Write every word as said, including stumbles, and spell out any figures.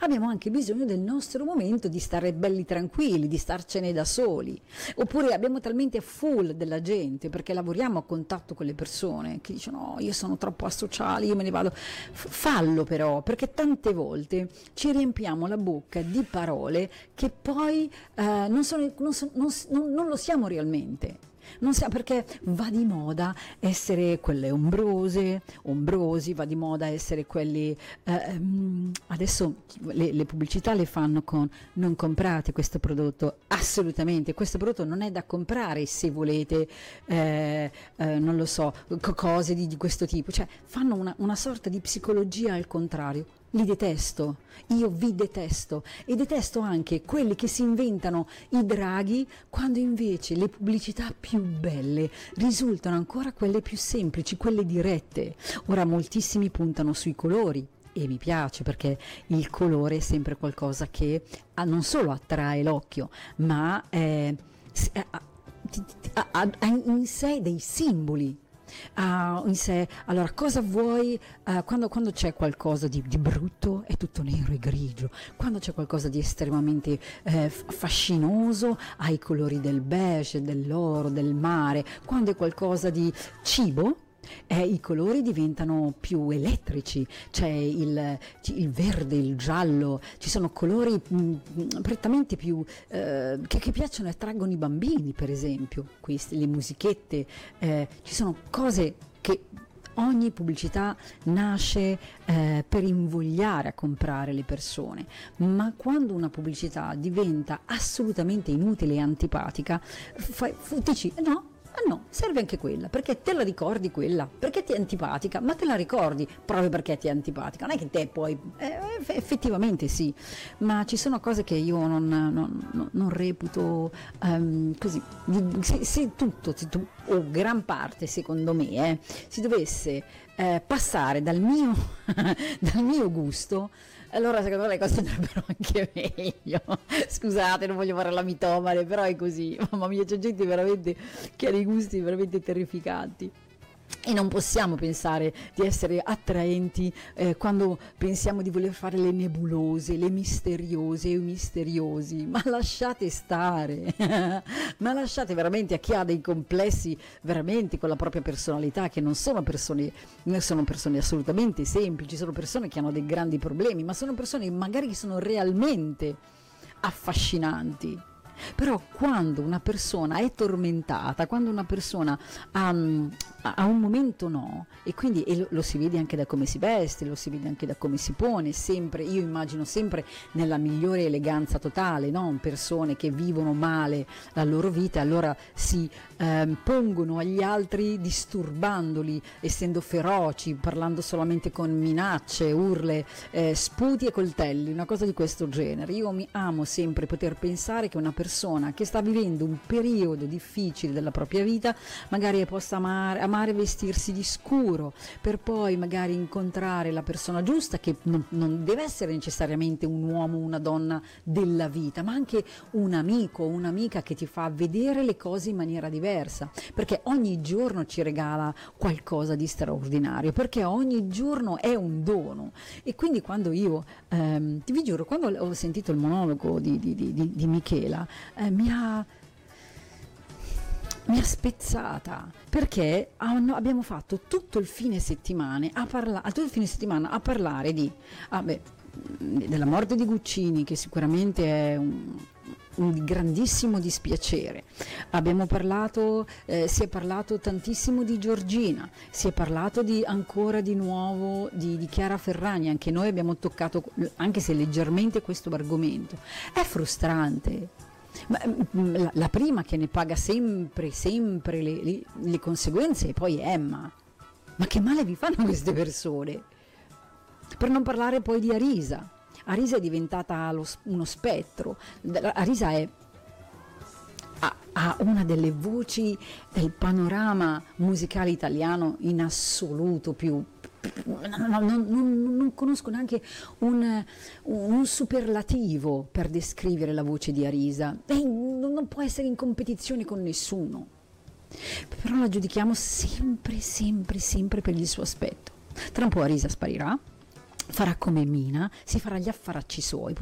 abbiamo anche bisogno del nostro momento di stare belli tranquilli, di starcene da soli, oppure abbiamo talmente full della gente perché lavoriamo a contatto con le persone che dicono no, io sono troppo asociale, io me ne vado. F- fallo però, perché tante volte ci riempiamo la bocca di parole che poi eh, non, sono, non, so, non, non, non lo siamo realmente. Non sa, perché va di moda essere quelle ombrose, ombrosi, va di moda essere quelli, eh, adesso le, le pubblicità le fanno con non comprate questo prodotto, assolutamente, questo prodotto non è da comprare se volete, eh, eh, non lo so, cose di, di questo tipo, cioè fanno una, una sorta di psicologia al contrario. Li detesto, io vi detesto e detesto anche quelli che si inventano i draghi quando invece le pubblicità più belle risultano ancora quelle più semplici, quelle dirette. Ora moltissimi puntano sui colori e mi piace perché il colore è sempre qualcosa che ah, non solo attrae l'occhio ma eh, ha, ha, ha in sé dei simboli. Uh, in sé, allora cosa vuoi uh, quando, quando c'è qualcosa di, di brutto è tutto nero e grigio, quando c'è qualcosa di estremamente eh, fascinoso hai i colori del beige, dell'oro, del mare, quando è qualcosa di cibo eh, i colori diventano più elettrici, c'è il, il verde, il giallo, ci sono colori mh, prettamente più eh, che, che piacciono e attraggono i bambini, per esempio queste, le musichette, eh, ci sono cose che ogni pubblicità nasce eh, per invogliare a comprare le persone, ma quando una pubblicità diventa assolutamente inutile e antipatica fai, dici no. Ah no, serve anche quella, perché te la ricordi quella, perché ti è antipatica, ma te la ricordi proprio perché ti è antipatica, non è che te puoi, eh, effettivamente sì, ma ci sono cose che io non, non, non reputo um, così, se, se tutto, se tu, o gran parte secondo me, eh, si dovesse eh, passare dal mio, dal mio gusto, allora secondo me le cose andrebbero anche meglio. Scusate, non voglio fare la mitomane, però è così. Mamma mia, c'è gente veramente che ha dei gusti veramente terrificanti. E non possiamo pensare di essere attraenti eh, quando pensiamo di voler fare le nebulose, le misteriose e i misteriosi, ma lasciate stare, ma lasciate veramente a chi ha dei complessi veramente con la propria personalità, che non sono persone, non sono persone assolutamente semplici, sono persone che hanno dei grandi problemi, ma sono persone magari che sono realmente affascinanti. Però quando una persona è tormentata, quando una persona ha, ha un momento no, e quindi e lo, lo si vede anche da come si veste, lo si vede anche da come si pone, sempre, io immagino sempre nella migliore eleganza totale, no? Persone che vivono male la loro vita, allora si eh, pongono agli altri disturbandoli, essendo feroci, parlando solamente con minacce, urle, eh, sputi e coltelli, una cosa di questo genere. Io mi amo sempre poter pensare che una persona persona che sta vivendo un periodo difficile della propria vita magari possa amare, amare vestirsi di scuro per poi magari incontrare la persona giusta, che non, non deve essere necessariamente un uomo o una donna della vita, ma anche un amico o un'amica che ti fa vedere le cose in maniera diversa, perché ogni giorno ci regala qualcosa di straordinario, perché ogni giorno è un dono. E quindi quando io ehm, ti vi giuro, quando ho sentito il monologo di, di, di, di Michela, Eh, mi ha mi ha spezzata, perché abbiamo fatto tutto il fine settimana a parlare tutto il fine settimana a parlare di ah beh, della morte di Guccini, che sicuramente è un, un grandissimo dispiacere. Abbiamo parlato eh, si è parlato tantissimo di Giorgina, si è parlato di ancora di nuovo di, di Chiara Ferragni, anche noi abbiamo toccato anche se leggermente questo argomento. È frustrante. Ma, la, la prima che ne paga sempre, sempre le, le, le conseguenze è poi Emma. Ma che male vi fanno queste persone? Per non parlare poi di Arisa. Arisa è diventata lo, uno spettro. Arisa è, ha, ha una delle voci del panorama musicale italiano in assoluto più. Non, non, non, non conosco neanche un, un superlativo per descrivere la voce di Arisa, e non può essere in competizione con nessuno, però la giudichiamo sempre, sempre, sempre per il suo aspetto. Tra un po' Arisa sparirà, farà come Mina, si farà gli affaracci suoi.